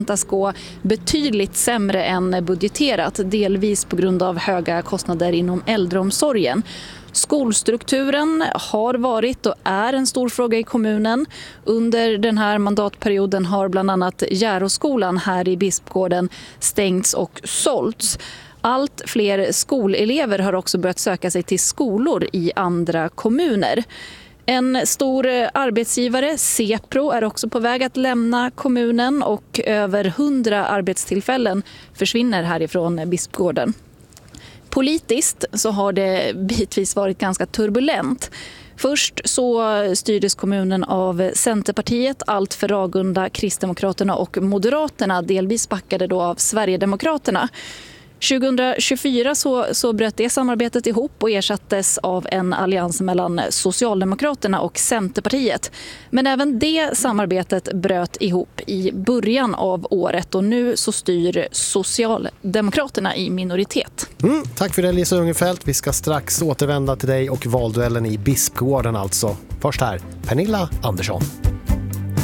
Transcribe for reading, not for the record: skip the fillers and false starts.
väntas gå betydligt sämre än budgeterat, delvis på grund av höga kostnader inom äldreomsorgen. Skolstrukturen har varit och är en stor fråga i kommunen. Under den här mandatperioden har bland annat Järåskolan här i Bispgården stängts och sålts. Allt fler skolelever har också börjat söka sig till skolor i andra kommuner. En stor arbetsgivare, Sepro, är också på väg att lämna kommunen och över 100 arbetstillfällen försvinner härifrån Bispgården. Politiskt så har det bitvis varit ganska turbulent. Först så styrdes kommunen av Centerpartiet, allt för Ragunda, Kristdemokraterna och Moderaterna, delvis backade då av Sverigedemokraterna. 2024 så bröt det samarbetet ihop och ersattes av en allians mellan Socialdemokraterna och Centerpartiet. Men även det samarbetet bröt ihop i början av året och nu så styr Socialdemokraterna i minoritet. Tack för det, Lisa Ungerfeldt. Vi ska strax återvända till dig och valduellen i Bispgården alltså. Först här, Pernilla Andersson.